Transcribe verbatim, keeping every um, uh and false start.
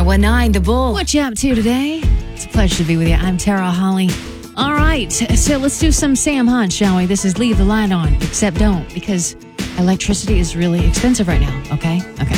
one nine The Bull. What you up to today? It's a pleasure to be with you. I'm Tara Holly. All right, so let's do some Sam Hunt, shall we? This is Leave the Light On, except don't, because electricity is really expensive right now, okay? Okay.